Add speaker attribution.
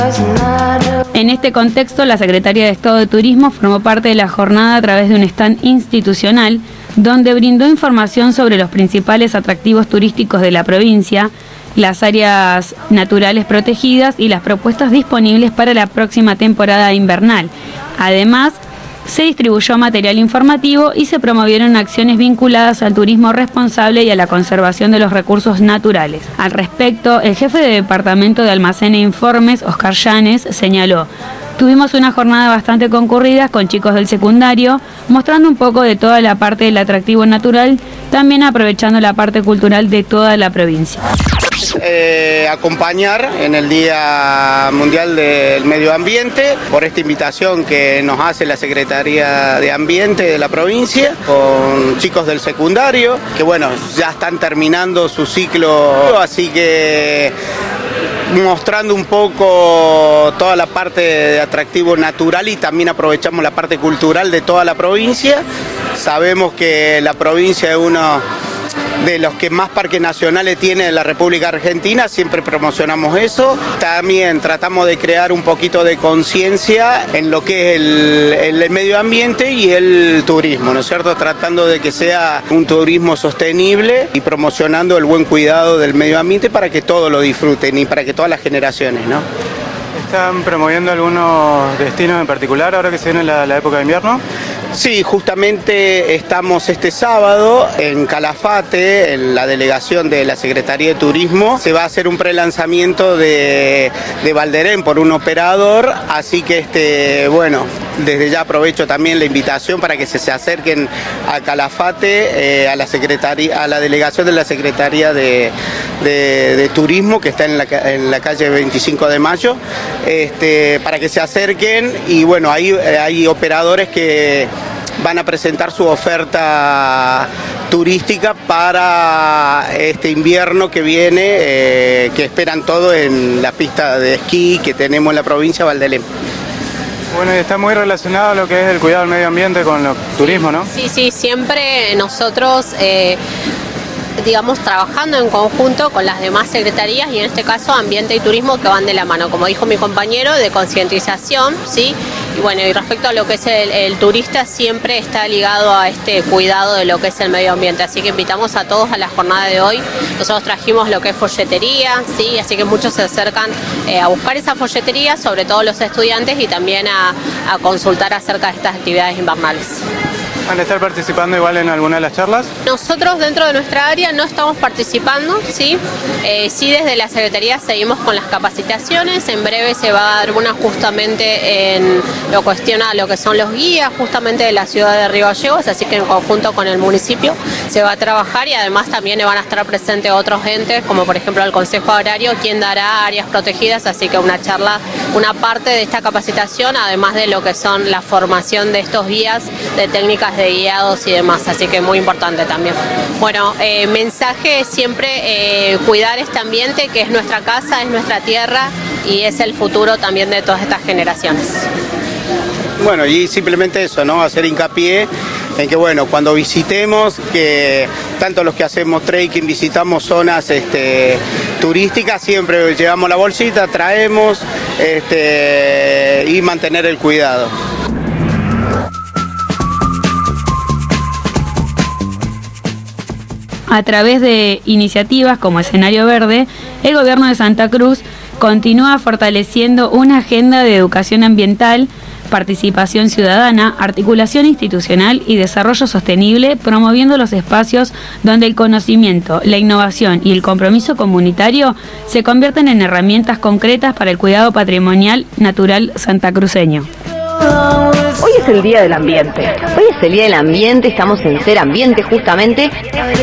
Speaker 1: En este contexto, la Secretaría de Estado de Turismo formó parte de la jornada a través de un stand institucional donde brindó información sobre los principales atractivos turísticos de la provincia, las áreas naturales protegidas y las propuestas disponibles para la próxima temporada invernal. Además, se distribuyó material informativo y se promovieron acciones vinculadas al turismo responsable y a la conservación de los recursos naturales. Al respecto, el jefe de Departamento de Almacén e Informes, Oscar Llanes, señaló: tuvimos una jornada bastante concurrida con chicos del secundario, mostrando un poco de toda la parte del atractivo natural, también aprovechando la parte cultural de toda la provincia.
Speaker 2: Acompañar en el Día Mundial del Medio Ambiente por esta invitación que nos hace la Secretaría de Ambiente de la provincia con chicos del secundario que bueno, ya están terminando su ciclo, así que mostrando un poco toda la parte de atractivo natural y también aprovechamos la parte cultural de toda la provincia. Sabemos que la provincia es uno de los que más parques nacionales tiene en la República Argentina, siempre promocionamos eso. También tratamos de crear un poquito de conciencia en lo que es el medio ambiente y el turismo, ¿no es cierto? Tratando de que sea un turismo sostenible y promocionando el buen cuidado del medio ambiente para que todos lo disfruten y para que todas las generaciones, ¿no?
Speaker 3: ¿Están promoviendo algunos destinos en particular ahora que se viene la época de invierno?
Speaker 2: Sí, justamente estamos este sábado en Calafate, en la delegación de la Secretaría de Turismo. Se va a hacer un prelanzamiento de Valderén por un operador, así que bueno, desde ya aprovecho también la invitación para que se acerquen a Calafate, a la delegación de la Secretaría de Turismo, que está en la calle 25 de Mayo, para que se acerquen y bueno, ahí hay operadores que van a presentar su oferta turística para este invierno que viene, que esperan todo en la pista de esquí que tenemos en la provincia de Valdelén.
Speaker 3: Bueno, y está muy relacionado a lo que es el cuidado del medio ambiente con el turismo, ¿no?
Speaker 4: Sí, siempre nosotros digamos, trabajando en conjunto con las demás secretarías y en este caso ambiente y turismo que van de la mano, como dijo mi compañero, de concientización, ¿sí? Y bueno, y respecto a lo que es el turista, siempre está ligado a este cuidado de lo que es el medio ambiente, así que invitamos a todos a la jornada de hoy. Nosotros trajimos lo que es folletería, ¿sí? Así que muchos se acercan a buscar esa folletería, sobre todo los estudiantes, y también a consultar acerca de estas actividades invernales.
Speaker 3: ¿Van a estar participando igual en alguna de las charlas?
Speaker 4: Nosotros dentro de nuestra área no estamos participando, ¿sí? Sí, desde la Secretaría seguimos con las capacitaciones. En breve se va a dar una justamente en lo cuestiona a lo que son los guías justamente de la ciudad de Río Gallegos, así que en conjunto con el municipio se va a trabajar y además también van a estar presentes otros entes, como por ejemplo el Consejo Agrario, quien dará áreas protegidas, así que una charla, una parte de esta capacitación, además de lo que son la formación de estos guías, de técnicas de guiados y demás, así que muy importante también. Bueno, mensaje siempre cuidar este ambiente que es nuestra casa, es nuestra tierra y es el futuro también de todas estas generaciones.
Speaker 2: Bueno, y simplemente eso, ¿no? Hacer hincapié en que, bueno, cuando visitemos, que tanto los que hacemos trekking, visitamos zonas turísticas, siempre llevamos la bolsita, traemos y mantener el cuidado.
Speaker 1: A través de iniciativas como Escenario Verde, el gobierno de Santa Cruz continúa fortaleciendo una agenda de educación ambiental, participación ciudadana, articulación institucional y desarrollo sostenible, promoviendo los espacios donde el conocimiento, la innovación y el compromiso comunitario se convierten en herramientas concretas para el cuidado patrimonial natural santacruceño.
Speaker 5: Hoy es el Día del Ambiente. Estamos en Ser Ambiente justamente.